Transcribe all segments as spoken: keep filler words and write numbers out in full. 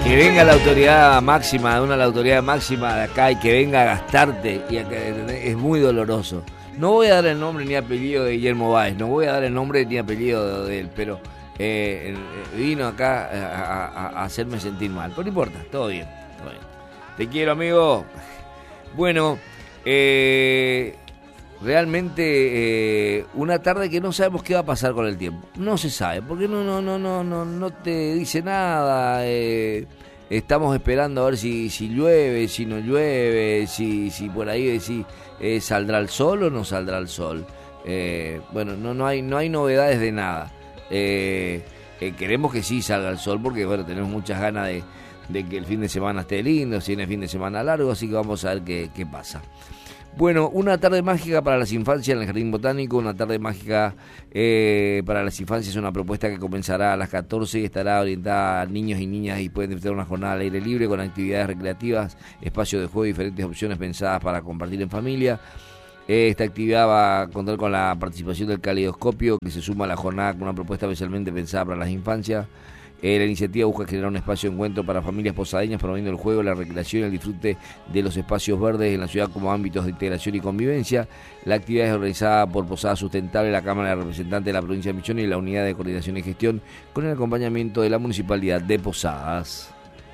Que venga la autoridad máxima, una la autoridad máxima de acá y que venga a gastarte, y a que, es muy doloroso. No voy a dar el nombre ni apellido de Guillermo Báez, no voy a dar el nombre ni apellido de, de él, pero eh, vino acá a, a, a hacerme sentir mal. Pero no importa, todo bien, todo bien. Te quiero, amigo. Bueno, eh, realmente eh, una tarde que no sabemos qué va a pasar con el tiempo. No se sabe, porque no, no, no, no, no, no te dice nada. Eh, estamos esperando a ver si, si llueve, si no llueve, si, si por ahí decís eh, saldrá el sol o no saldrá el sol. Eh, bueno, no, no hay, no hay novedades de nada. Eh, eh, queremos que sí salga el sol, porque bueno, tenemos muchas ganas de, de que el fin de semana esté lindo, si viene fin de semana largo, así que vamos a ver qué, qué pasa. Bueno, una tarde mágica para las infancias en el Jardín Botánico, una tarde mágica eh, para las infancias, es una propuesta que comenzará a las catorce y estará orientada a niños y niñas y pueden disfrutar una jornada al aire libre con actividades recreativas, espacios de juego y diferentes opciones pensadas para compartir en familia. Eh, esta actividad va a contar con la participación del Caleidoscopio, que se suma a la jornada con una propuesta especialmente pensada para las infancias. Eh, la iniciativa busca generar un espacio de encuentro para familias posadeñas, promoviendo el juego, la recreación y el disfrute de los espacios verdes en la ciudad como ámbitos de integración y convivencia. La actividad es organizada por Posada Sustentable, la Cámara de Representantes de la Provincia de Misiones y la Unidad de Coordinación y Gestión, con el acompañamiento de la Municipalidad de Posadas.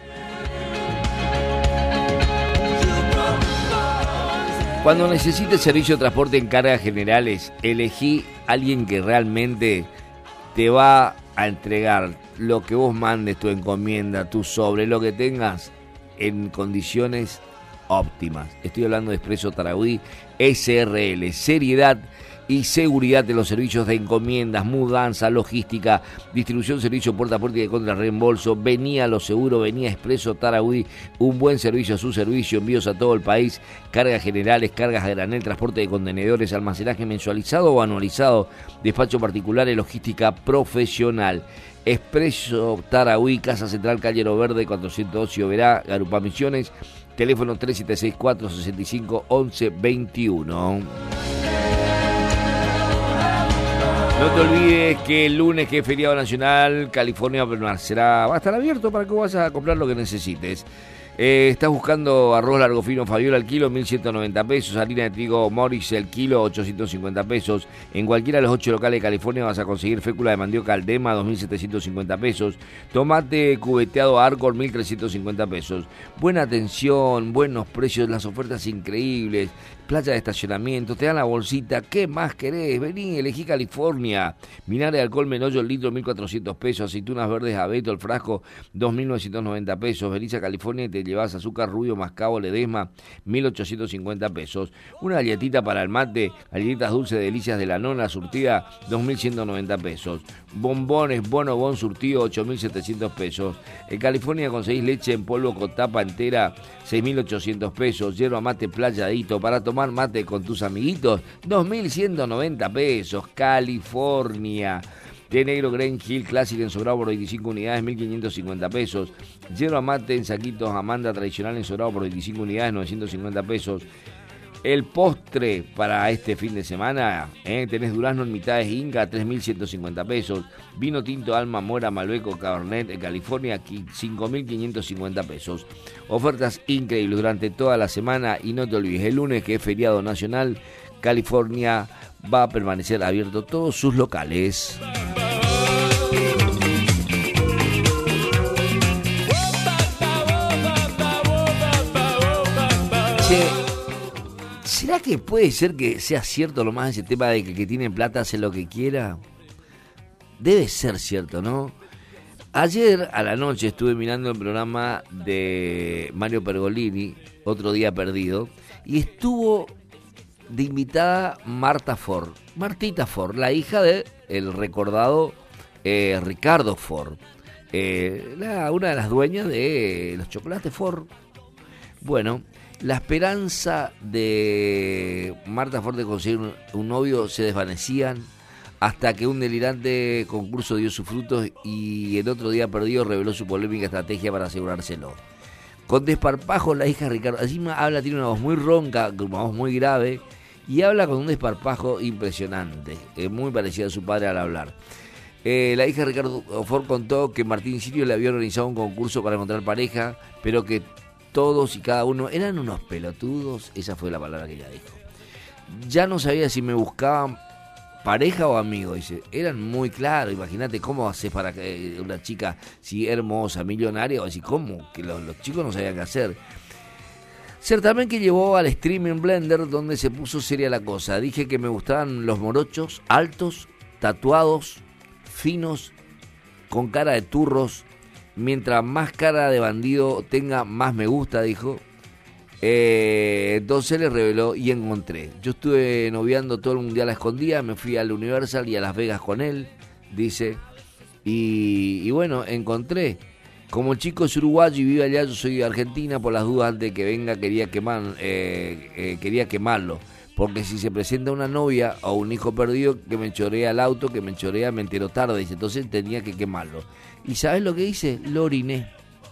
Cuando necesites servicio de transporte en cargas generales, elegí a alguien que realmente te va a entregar lo que vos mandes, tu encomienda, tu sobre, lo que tengas en condiciones óptimas. Estoy hablando de Expreso Tarahui S R L, seriedad y seguridad de los servicios de encomiendas, mudanza, logística, distribución, servicio puerta a puerta y de contra reembolso. Venía lo seguro, venía Expreso Tarahui, un buen servicio a su servicio, envíos a todo el país, cargas generales, cargas a granel, transporte de contenedores, almacenaje mensualizado o anualizado, despacho particular y logística profesional. Expreso Tarahui, Casa Central, Calle Aro Verde, cuatrocientos dos, Oberá, Garupá Misiones, teléfono tres siete seis cuatro, seis cinco, once veintiuno. No te olvides que el lunes, que es feriado nacional, California será, va a estar abierto para que vayas a comprar lo que necesites. Eh, estás buscando arroz largo fino Fabiola al kilo, mil ciento noventa pesos. Harina de trigo Morris el kilo, ochocientos cincuenta pesos. En cualquiera de los ocho locales de California vas a conseguir fécula de mandioca Aldema, dos mil setecientos cincuenta pesos. Tomate cubeteado Arcor, mil trescientos cincuenta pesos. Buena atención, buenos precios, las ofertas increíbles. Playa de estacionamiento, te dan la bolsita, ¿qué más querés? Vení, elegí California. Vinagre de alcohol Menollo el litro, mil cuatrocientos pesos. Aceitunas verdes Abeto el frasco, dos mil novecientos noventa pesos. Venís a California y te llevas azúcar rubio mascabo Ledesma, mil ochocientos cincuenta pesos. Una galletita para el mate, galletitas dulces delicias de la nona surtida, dos mil ciento noventa pesos. Bombones Bono Bon surtido, ocho mil setecientos pesos. En California conseguís leche en polvo con tapa entera, seis mil ochocientos pesos. Yerba mate Playadito para tomar mate con tus amiguitos, dos mil ciento noventa pesos. California. Té negro Green Hill Classic en sobrado por veinticinco unidades, mil quinientos cincuenta pesos. Yerba mate en saquitos Amanda tradicional en sobrado por veinticinco unidades, novecientos cincuenta pesos. El postre para este fin de semana, ¿eh? Tenés durazno en mitades Inca, tres mil ciento cincuenta pesos. Vino tinto Alma Mora Malbeco Cabernet en California, cinco mil quinientos cincuenta pesos. Ofertas increíbles durante toda la semana y no te olvides, el lunes, que es feriado nacional, California va a permanecer abierto todos sus locales. Che, ¿será que puede ser que sea cierto lo más ese tema de que el que tiene plata hace lo que quiera? Debe ser cierto, ¿no? Ayer a la noche estuve mirando el programa de Mario Pergolini, Otro Día Perdido, y estuvo de invitada Marta Ford, Martita Ford, la hija de el recordado eh, Ricardo Ford, eh, la, una de las dueñas de los chocolates Ford. Bueno, la esperanza de Marta Ford de conseguir un, un novio se desvanecían hasta que un delirante concurso dio sus frutos y el Otro Día Perdido reveló su polémica estrategia para asegurárselo. Con desparpajo la hija de Ricardo, allí habla, tiene una voz muy ronca, una voz muy grave, y habla con un desparpajo impresionante, eh, muy parecida a su padre al hablar. Eh, la hija de Ricardo Ford contó que Martín Sirio le había organizado un concurso para encontrar pareja, pero que todos y cada uno eran unos pelotudos, esa fue la palabra que ella dijo. Ya no sabía si me buscaban pareja o amigo, dice, eran muy claros, imagínate cómo haces para que una chica, si hermosa, millonaria, o así, cómo, que los, los chicos no sabían qué hacer. Certamen que llevó al streaming Blender, donde se puso seria la cosa. Dije que me gustaban los morochos, altos, tatuados, finos, con cara de turros. Mientras más cara de bandido tenga, más me gusta, dijo. Eh, entonces le reveló y encontré. Yo estuve noviando todo el mundial a escondidas, me fui al Universal y a Las Vegas con él, dice. Y, y bueno, encontré. Como el chico es uruguayo y vive allá, yo soy de Argentina, por las dudas antes de que venga quería quemar, eh, eh, quería quemarlo. Porque si se presenta una novia o un hijo perdido que me chorea el auto, que me chorea, me entero tarde, dice, entonces tenía que quemarlo. ¿Y sabes lo que hice? Lo oriné.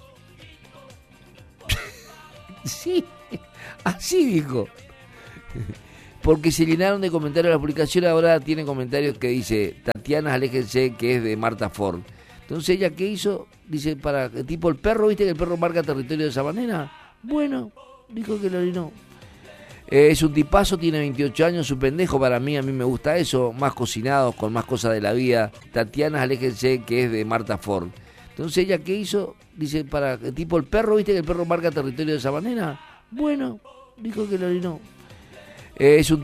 Sí, así dijo. Porque se llenaron de comentarios la publicación, ahora tiene comentarios que dice, Tatiana, aléjense, que es de Marta Ford. Entonces ella, ¿qué hizo? Dice, para tipo el perro, ¿viste que el perro marca territorio de esa manera? Bueno, dijo que lo orinó. Eh, es un tipazo, tiene veintiocho años, un pendejo para mí, a mí me gusta eso, más cocinados, con más cosas de la vida. Tatiana, aléjense, que es de Marta Ford. Entonces ella, ¿qué hizo? Dice, para tipo el perro, ¿viste que el perro marca territorio de esa manera? Bueno, dijo que lo orinó. Eh, es un